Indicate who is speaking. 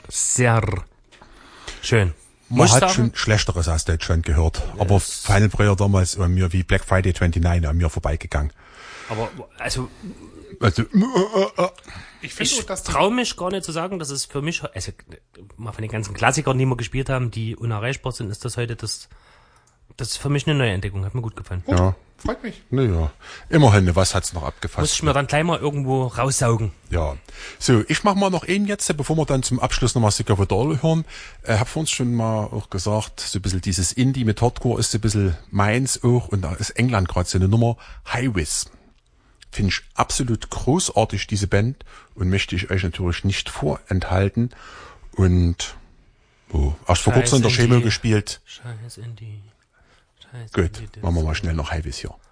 Speaker 1: sehr schön.
Speaker 2: Man hat schon Schlechteres aus Deutschland gehört. Aber Final Prayer damals an mir wie Black Friday 29 an mir vorbeigegangen.
Speaker 1: Aber, also
Speaker 3: Ich
Speaker 1: traue mich gar nicht zu sagen, dass es für mich, also mal von den ganzen Klassikern, die wir gespielt haben, die unerreichbar sind, ist das heute das ist für mich eine neue Entdeckung. Hat mir gut gefallen.
Speaker 2: Ja.
Speaker 3: Freut mich.
Speaker 2: Naja, immerhin, was hat's noch abgefasst?
Speaker 1: Muss ich mir dann gleich mal irgendwo raussaugen.
Speaker 2: Ja. So, ich mach mal noch einen jetzt, bevor wir dann zum Abschluss nochmal Sick of a Doll hören. Hab vor uns schon mal auch gesagt, so ein bisschen dieses Indie mit Hardcore ist so ein bisschen meins auch. Und da ist England gerade so eine Nummer. Highways. Finde ich absolut großartig, diese Band. Und möchte ich euch natürlich nicht vorenthalten. Und, erst vor kurzem in der Chemo gespielt.
Speaker 1: Scheiß Indie.
Speaker 2: Gut, machen wir mal schnell noch Highways hier.